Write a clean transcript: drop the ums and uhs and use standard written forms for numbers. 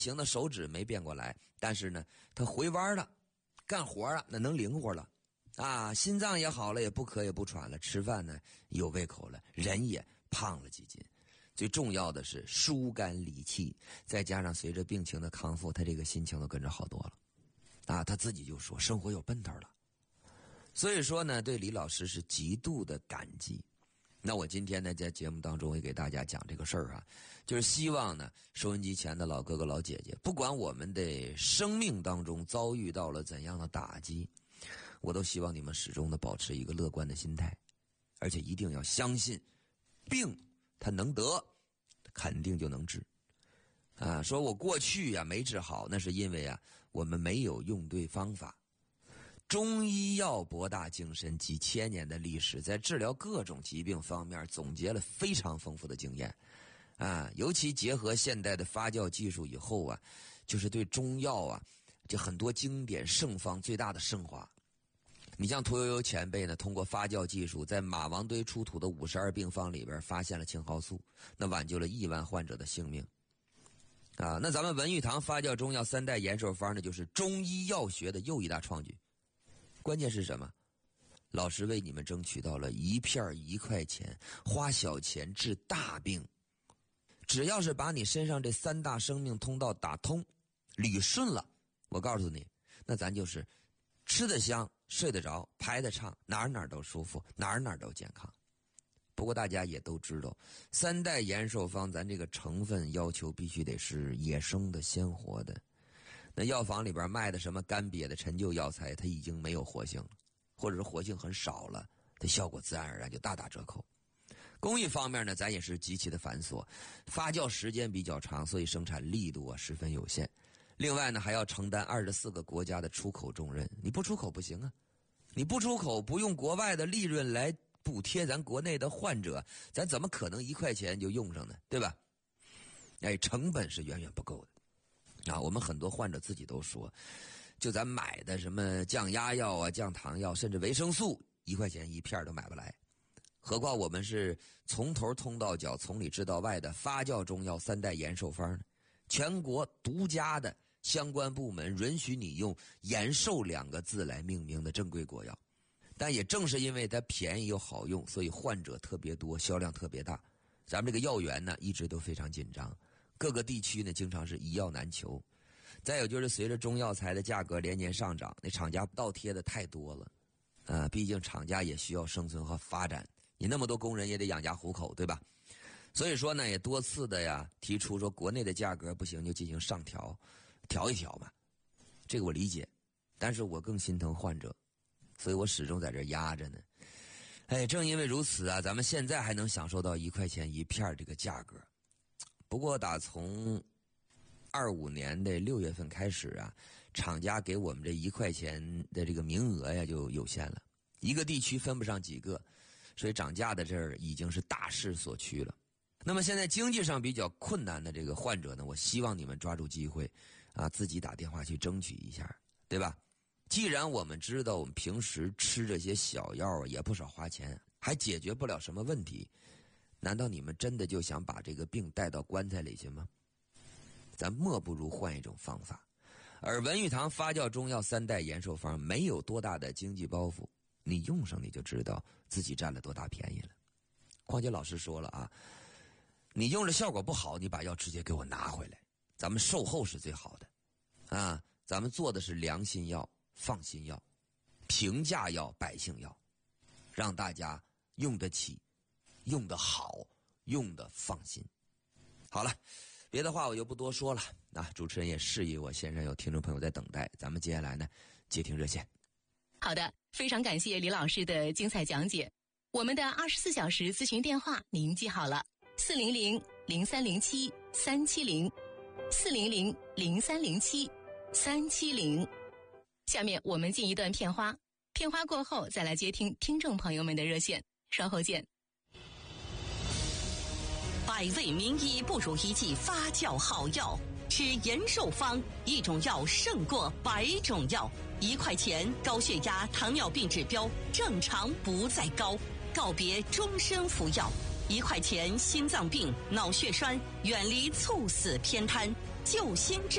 行的手指没变过来，但是呢，他回弯了，干活了，那能灵活了啊，心脏也好了，也不渴也不喘了，吃饭呢有胃口了，人也胖了几斤。最重要的是疏肝理气，再加上随着病情的康复，他这个心情都跟着好多了啊，他自己就说生活有奔头了。所以说呢，对李老师是极度的感激。那我今天呢，在节目当中也给大家讲这个事儿啊，就是希望呢，收音机前的老哥哥老姐姐，不管我们的生命当中遭遇到了怎样的打击，我都希望你们始终的保持一个乐观的心态，而且一定要相信，病它能得，肯定就能治。啊，说我过去呀没治好，那是因为啊我们没有用对方法。中医药博大精深，几千年的历史，在治疗各种疾病方面总结了非常丰富的经验，啊，尤其结合现代的发酵技术以后啊，就是对中药啊，这很多经典圣方最大的升华。你像屠呦呦前辈呢，通过发酵技术，在马王堆出土的52病方里边发现了青蒿素，那挽救了亿万患者的性命。啊，那咱们文玉堂发酵中药3代延寿方呢，就是中医药学的又一大创举。关键是什么？老师为你们争取到了一片1块钱，花小钱治大病。只要是把你身上这3大生命通道打通，捋顺了，我告诉你，那咱就是吃得香，睡得着，排得畅，哪儿都舒服，哪儿都健康。不过大家也都知道，3代延寿方咱这个成分要求必须得是野生的、鲜活的。那药房里边卖的什么干瘪的陈旧药材，它已经没有活性了，或者是活性很少了，它效果自然而然就大打折扣。工艺方面呢，咱也是极其的繁琐，发酵时间比较长，所以生产力度啊十分有限。另外呢，还要承担24个国家的出口重任，你不出口不行啊！你不出口，不用国外的利润来补贴咱国内的患者，咱怎么可能1块钱就用上呢？对吧？哎，成本是远远不够的。啊，我们很多患者自己都说，就咱买的什么降压药啊、降糖药，甚至维生素，1块钱1片都买不来。何况我们是从头通到脚、从里治到外的发酵中药3代延寿方呢，全国独家的相关部门允许你用延寿2个字来命名的正规国药。但也正是因为它便宜又好用，所以患者特别多，销量特别大。咱们这个药源呢，一直都非常紧张。各个地区呢，经常是一药难求。再有就是随着中药材的价格连年上涨，那厂家倒贴的太多了，毕竟厂家也需要生存和发展，你那么多工人也得养家糊口，对吧？所以说呢，也多次的呀提出说国内的价格不行就进行上调，调一调嘛。这个我理解，但是我更心疼患者，所以我始终在这压着呢。哎，正因为如此啊，咱们现在还能享受到1块钱1片这个价格。不过打从25年的6月份开始啊，厂家给我们这1块钱的这个名额呀就有限了，一个地区分不上几个，所以涨价的这儿已经是大势所趋了。那么现在经济上比较困难的这个患者呢，我希望你们抓住机会啊，自己打电话去争取一下，对吧？既然我们知道我们平时吃这些小药也不少花钱，还解决不了什么问题，难道你们真的就想把这个病带到棺材里去吗？咱莫不如换一种方法。而文玉堂发酵中药3代延寿方没有多大的经济包袱，你用上你就知道自己占了多大便宜了。况且老师说了啊，你用着效果不好，你把药直接给我拿回来，咱们售后是最好的啊。咱们做的是良心药、放心药、平价药、百姓药，让大家用得起、用得好、用得放心。好了，别的话我就不多说了。主持人也示意我线上有听众朋友在等待，咱们接下来呢接听热线。 好的，非常感谢李老师的精彩讲解。我们的24小时咨询电话您记好了，400-0307-370，400-0307-370。下面我们进一段片花，片花过后再来接听听众朋友们的热线，稍后见。 100味名医不如一剂发酵好药，吃延寿方，一种药胜过100种药。1块钱，高血压、糖尿病指标正常不再高，告别终身服药。1块钱，心脏病、脑血栓远离猝死偏瘫。 救心之